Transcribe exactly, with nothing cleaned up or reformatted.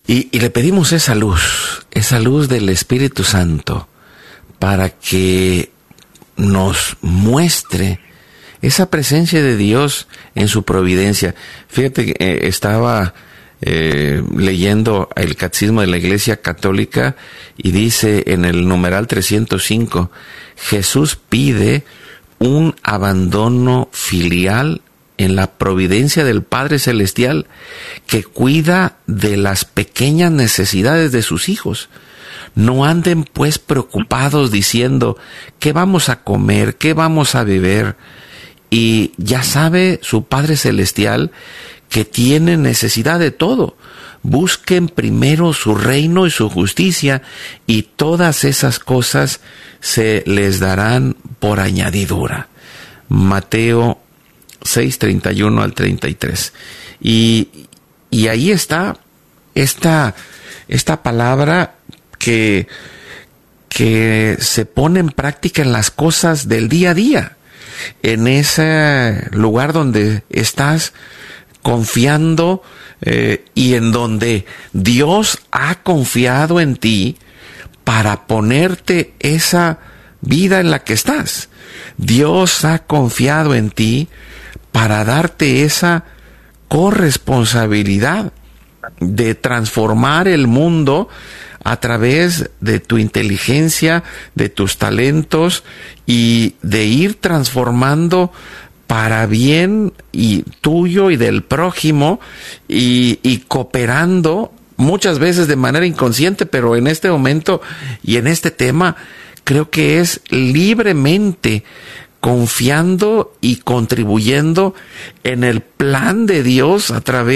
Y, y le pedimos esa luz, esa luz del Espíritu Santo, para que nos muestre esa presencia de Dios en su providencia. Fíjate que eh, estaba eh, leyendo el Catecismo de la Iglesia Católica y dice en el numeral trescientos cinco, Jesús pide un abandono filial en la providencia del Padre Celestial que cuida de las pequeñas necesidades de sus hijos. No anden pues preocupados diciendo, ¿qué vamos a comer? ¿Qué vamos a beber? Y ya sabe su Padre Celestial que tiene necesidad de todo. Busquen primero su reino y su justicia, y todas esas cosas se les darán por añadidura. Mateo seis, treinta y uno al treinta y tres. Y, y ahí está esta, esta palabra que, que se pone en práctica en las cosas del día a día, en ese lugar donde estás confiando eh, y en donde Dios ha confiado en ti para ponerte esa vida en la que estás. Dios ha confiado en ti para darte esa corresponsabilidad de transformar el mundo a través de tu inteligencia, de tus talentos, y de ir transformando para bien y tuyo y del prójimo, y, y cooperando muchas veces de manera inconsciente, pero en este momento y en este tema creo que es libremente confiando y contribuyendo en el plan de Dios a través